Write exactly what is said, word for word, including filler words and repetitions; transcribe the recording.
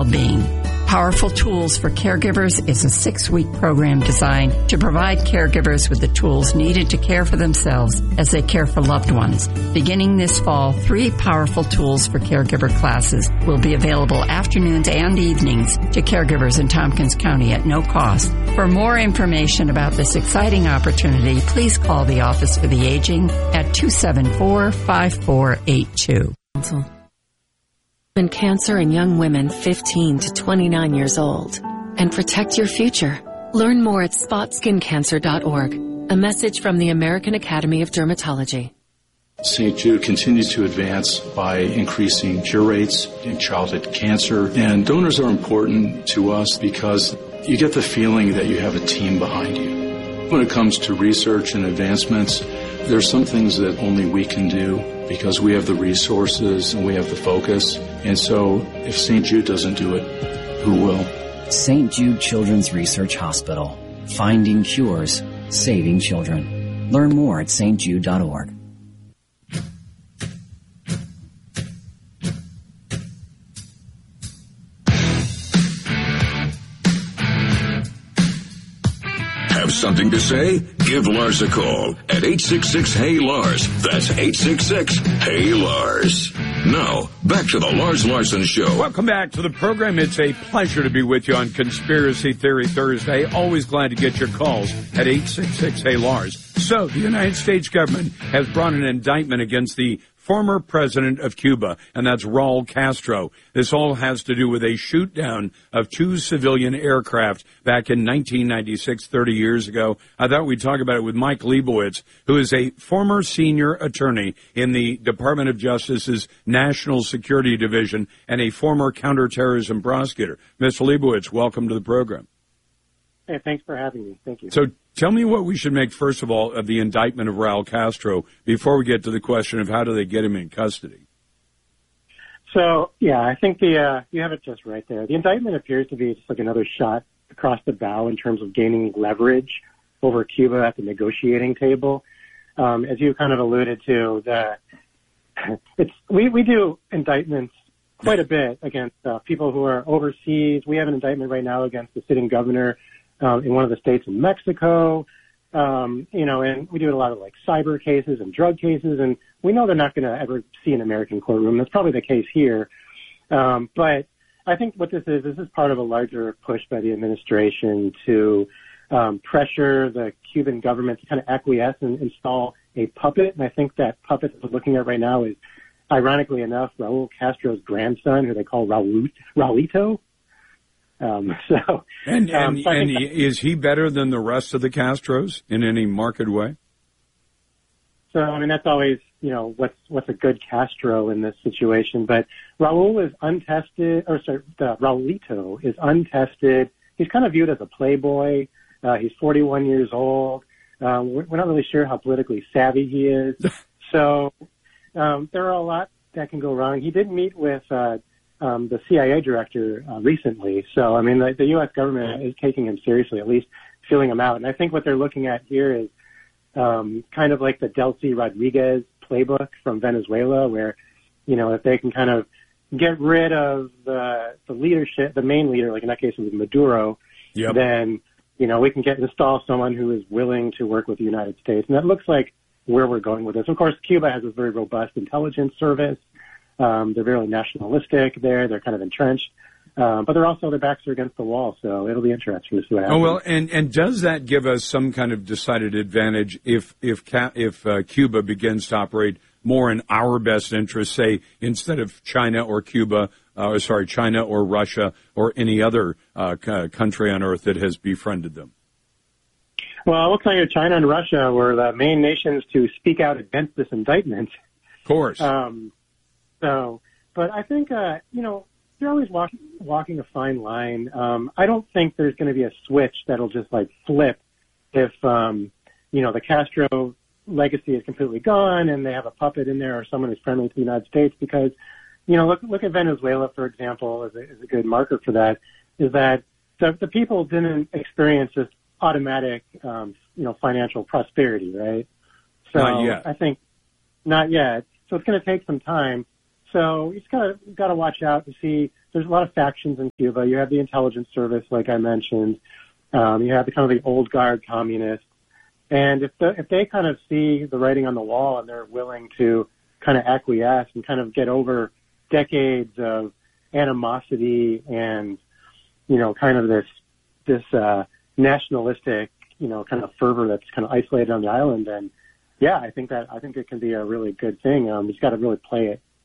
well-being. Powerful Tools for Caregivers is a six-week program designed to provide caregivers with the tools needed to care for themselves as they care for loved ones. Beginning this fall, three Powerful Tools for Caregiver classes will be available afternoons and evenings to caregivers in Tompkins County at no cost. For more information about this exciting opportunity, please call the Office for the Aging at two seven four, five four eight two. And cancer in young women fifteen to twenty-nine years old. And protect your future. Learn more at spot skin cancer dot org. A message from the American Academy of Dermatology. Saint Jude continues to advance by increasing cure rates in childhood cancer. And donors are important to us because you get the feeling that you have a team behind you. When it comes to research and advancements, there's some things that only we can do because we have the resources and we have the focus. And so if Saint Jude doesn't do it, who will? Saint Jude Children's Research Hospital. Finding cures, saving children. Learn more at st jude dot org. Have something to say? Give Lars a call at eight six six, H E Y, Lars. That's eight six six, H E Y, Lars. Now, back to the Lars Larson Show. Welcome back to the program. It's a pleasure to be with you on Conspiracy Theory Thursday. Always glad to get your calls at eight six six, H E Y, Lars. So, the United States government has brought an indictment against the former president of Cuba, and that's Raul Castro. This all has to do with a shoot down of two civilian aircraft back in nineteen ninety-six, thirty years ago. I thought we'd talk about it with Mike Leibowitz, who is a former senior attorney in the Department of Justice's National Security Division and a former counterterrorism prosecutor. Mister Leibowitz, welcome to the program. Hey, thanks for having me. Thank you. So tell me what we should make, first of all, of the indictment of Raul Castro before we get to the question of how do they get him in custody. So, yeah, I think the uh, you have it just right there. The indictment appears to be just like another shot across the bow in terms of gaining leverage over Cuba at the negotiating table. Um, as you kind of alluded to, the it's we, we do indictments quite a bit against uh, people who are overseas. We have an indictment right now against the sitting governor Uh, in one of the states in Mexico, um, you know, and we do a lot of like cyber cases and drug cases, and we know they're not going to ever see an American courtroom. That's probably the case here. Um, but I think what this is, this is part of a larger push by the administration to um, pressure the Cuban government to kind of acquiesce and install a puppet. And I think that puppet that we're looking at right now is, ironically enough, Raul Castro's grandson, who they call Raul, Raulito. Um, so, and and, um, so and that, is he better than the rest of the Castros in any marked way? So, I mean, that's always, you know, what's what's a good Castro in this situation. But Raul is untested, or sorry, the Raulito is untested. He's kind of viewed as a playboy. Uh, he's forty-one years old. Um, we're, we're not really sure how politically savvy he is. So um, there are a lot that can go wrong. He did meet with uh, um, the C I A director uh, recently. So, I mean, the, the U S government is taking him seriously, at least feeling him out. And I think what they're looking at here is um, kind of like the Delcy Rodriguez playbook from Venezuela, where, you know, if they can kind of get rid of the, the leadership, the main leader, like in that case it was Maduro, yep. then, you know, we can get install someone who is willing to work with the United States. And that looks like where we're going with this. Of course, Cuba has a very robust intelligence service. Um, they're very nationalistic there. They're kind of entrenched. Um, but they're also, their backs are against the wall, so it'll be interesting to see what happens. Oh, well, and, and does that give us some kind of decided advantage if if if uh, Cuba begins to operate more in our best interest, say, instead of China or Cuba, uh, sorry, China or Russia or any other uh, c- country on earth that has befriended them? Well, I will tell you, China and Russia were the main nations to speak out against this indictment. Of course. Um, so, but I think, uh, you know, you're always walking, walking a fine line. Um, I don't think there's going to be a switch that'll just like flip if, um, you know, the Castro legacy is completely gone and they have a puppet in there or someone who's friendly to the United States. Because, you know, look look at Venezuela, for example, as a, as a good marker for that, is that the, the people didn't experience this automatic, um, you know, financial prosperity, right? So not yet. I think not yet. So it's going to take some time. So you just gotta gotta watch out to see there's a lot of factions in Cuba. You have the intelligence service, like I mentioned. Um, you have the kind of the old guard communists. And if the, if they kind of see the writing on the wall and they're willing to kind of acquiesce and kind of get over decades of animosity and, you know, kind of this, this, uh, nationalistic, you know, kind of fervor that's kind of isolated on the island, then yeah, I think that, I think it can be a really good thing. Um, you just got to really play it